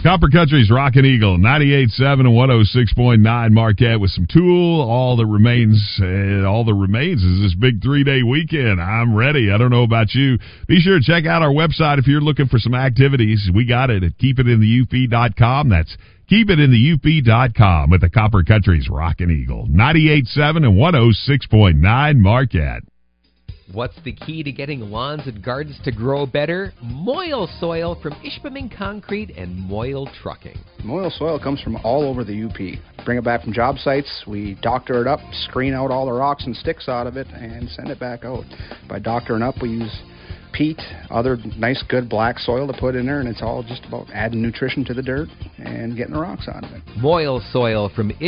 Copper Country's Rockin' Eagle, 98.7 and 106.9 Marquette with some Tool. All that remains is this big 3-day weekend. I'm ready. I don't know about you. Be sure to check out our website if you're looking for some activities. We got it at keepitintheUP.com. That's keepitintheUP.com with the Copper Country's Rockin' Eagle, 98.7 and 106.9 Marquette. What's the key to getting lawns and gardens to grow better? Moyle Soil from Ishpeming Concrete and Moyle Trucking. Moyle Soil comes from all over the UP. Bring it back from job sites, we doctor it up, screen out all the rocks and sticks out of it, and send it back out. By doctoring up, we use peat, other nice good black soil to put in there, and it's all just about adding nutrition to the dirt and getting the rocks out of it. Moyle Soil from